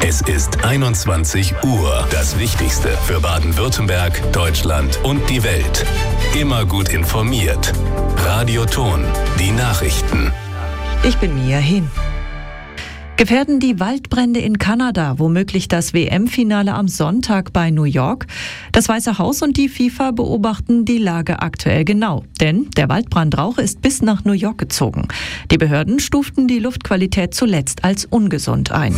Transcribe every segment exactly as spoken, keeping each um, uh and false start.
Es ist einundzwanzig Uhr. Das Wichtigste für Baden-Württemberg, Deutschland und die Welt. Immer gut informiert. Radioton, die Nachrichten. Ich bin Mia Hin. Gefährden die Waldbrände in Kanada womöglich das W M-Finale am Sonntag bei New York? Das Weiße Haus und die FIFA beobachten die Lage aktuell genau. Denn der Waldbrandrauch ist bis nach New York gezogen. Die Behörden stuften die Luftqualität zuletzt als ungesund ein.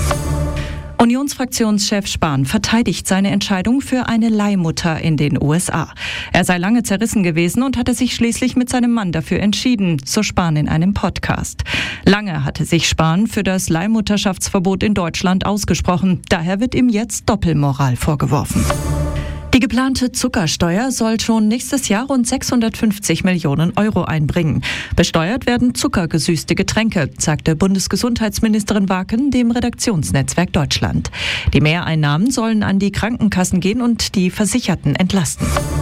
Unionsfraktionschef Spahn verteidigt seine Entscheidung für eine Leihmutter in den U S A. Er sei lange zerrissen gewesen und hatte sich schließlich mit seinem Mann dafür entschieden, so Spahn in einem Podcast. Lange hatte sich Spahn für das Leihmutterschaftsverbot in Deutschland ausgesprochen. Daher wird ihm jetzt Doppelmoral vorgeworfen. Die geplante Zuckersteuer soll schon nächstes Jahr rund sechshundertfünfzig Millionen Euro einbringen. Besteuert werden zuckergesüßte Getränke, sagte Bundesgesundheitsministerin Waken dem Redaktionsnetzwerk Deutschland. Die Mehreinnahmen sollen an die Krankenkassen gehen und die Versicherten entlasten.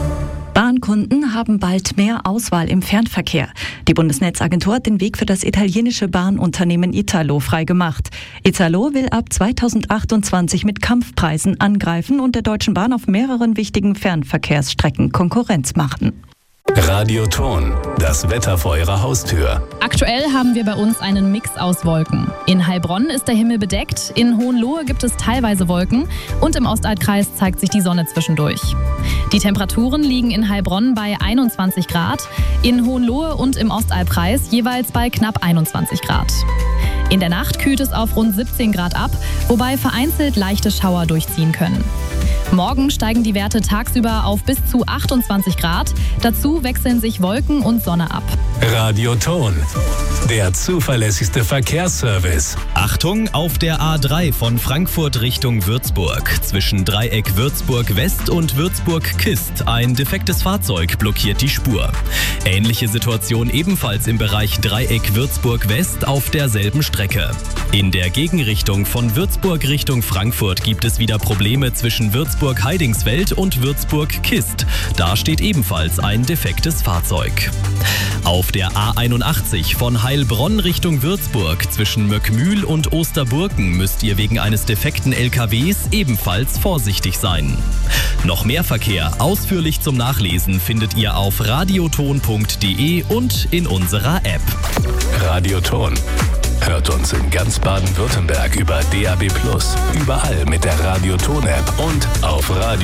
Bahnkunden haben bald mehr Auswahl im Fernverkehr. Die Bundesnetzagentur hat den Weg für das italienische Bahnunternehmen Italo freigemacht. Italo will ab zweitausendachtundzwanzig mit Kampfpreisen angreifen und der Deutschen Bahn auf mehreren wichtigen Fernverkehrsstrecken Konkurrenz machen. Radioton, das Wetter vor Ihrer Haustür. Aktuell haben wir bei uns einen Mix aus Wolken. In Heilbronn ist der Himmel bedeckt, in Hohenlohe gibt es teilweise Wolken und im Ostalbkreis zeigt sich die Sonne zwischendurch. Die Temperaturen liegen in Heilbronn bei einundzwanzig Grad, in Hohenlohe und im Ostalbkreis jeweils bei knapp einundzwanzig Grad. In der Nacht kühlt es auf rund siebzehn Grad ab, wobei vereinzelt leichte Schauer durchziehen können. Morgen steigen die Werte tagsüber auf bis zu achtundzwanzig Grad. Dazu wechseln sich Wolken und Sonne ab. Radioton, der zuverlässigste Verkehrsservice. Achtung, auf der A drei von Frankfurt Richtung Würzburg. Zwischen Dreieck Würzburg West und Würzburg Kist. Ein defektes Fahrzeug blockiert die Spur. Ähnliche Situation ebenfalls im Bereich Dreieck Würzburg West auf derselben Strecke. In der Gegenrichtung von Würzburg Richtung Frankfurt gibt es wieder Probleme zwischen Würzburg-Heidingsfeld und Würzburg-Kist. Da steht ebenfalls ein defektes Fahrzeug. Auf der A einundachtzig von Heilbronn Richtung Würzburg zwischen Möckmühl und Osterburken müsst ihr wegen eines defekten L K Ws ebenfalls vorsichtig sein. Noch mehr Verkehr ausführlich zum Nachlesen findet ihr auf radioton punkt de und in unserer App. Radioton. Hört uns in ganz Baden-Württemberg über D A B plus, überall mit der Radioton-App und auf Radio